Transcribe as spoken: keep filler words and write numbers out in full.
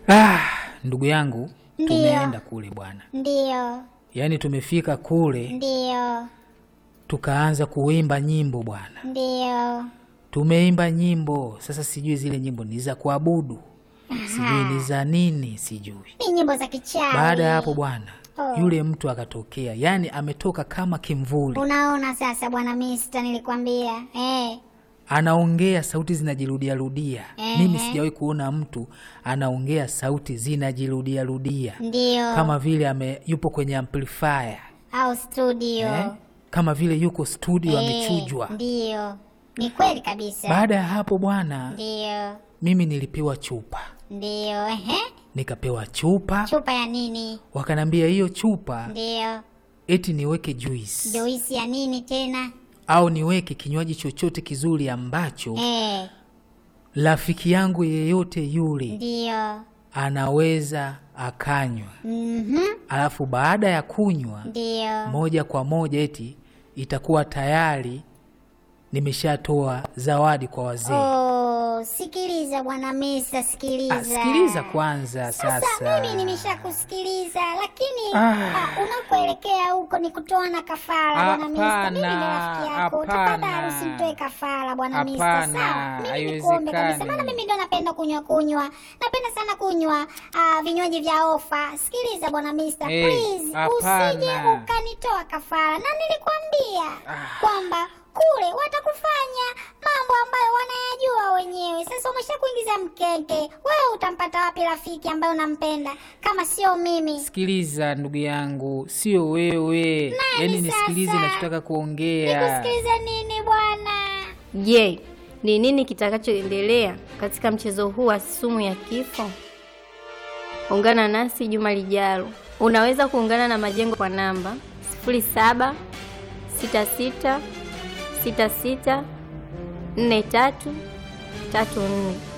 Ah, ndugu yangu, Ndiyo. tumeenda kule bwana. Ndio. Yaani tumefika kule, Ndio. tukaanza kuimba nyimbo bwana. Ndio. Tumeimba nyimbo, sasa sijui zile nyimbo ni za kuabudu. Sijui ni za nini, sijui. Ni nyimbo za kichawi. Baada ya hapo bwana, Oh. yule mtu akatokea. Yaani ametoka kama kimvuli. Unaona sasa bwana Mister, nilikwambia. Eh. Anaongea sauti zinajirudia rudia. Ehe. Mimi sijawahi kuona mtu anaongea sauti zinajirudia rudia. Ndio. Kama vile ame yupo kwenye amplifier. Au studio. Eh? Kama vile yuko studio Eh, amechujwa. Ndio. Ni kweli kabisa. Baada ya hapo bwana, Ndio. mimi nilipewa chupa. Ndio. Ehe. Nikapewa chupa. Chupa ya nini? Wakanambia hiyo chupa Ndio. eti niweke juice Juisi ya nini tena? au niweke kinywaji chochote kizuri ambacho Eh. rafiki yangu yeyote yule Ndio. anaweza akanywa. Mhm. Alafu baada ya kunywa Ndio. moja kwa moja eti itakuwa tayari nimeshatoa zawadi kwa wazee. Oh, sikiliza bwana Mister, sikiliza. Ah, sikiliza kwanza sasa. Sasa mimi nimeshakusikiliza, lakini Ah. ah, unapoelekea huko ni kutoa na kafara bwana Mister. Mimi ni rafiki yako. Hapana. Tafadhali usimtoe kafara bwana Mister. Hapana, Sawa? Mimi haiwezekani. nikuombe kabisa. Maana mimi ndo napenda kunywa kunywa. Napenda sana kunywa ah, vinywaji vya ofa. Sikiliza bwana Mister, Eh, please. hapana. Usije ukanitoa kafara. Na nilikwambia kwamba kule watakufanya mambo ambayo wanayajua wenyewe. Sasa umeshakuingiza mkeke. Wewe utampata wapi rafiki ambaye unampenda kama sio mimi? Sikiliza ndugu yangu, sio wewe. Yaani nisikilize sasa? nachotaka kuongea. Nikusikilize nini bwana? Je, ni nini kitakachoendelea katika mchezo huu wa sumu ya kifo? Ungana nasi juma lijalo. Unaweza kuungana na Majengo kwa namba sifuri saba sita sita sita sita nne tatu tatu nne.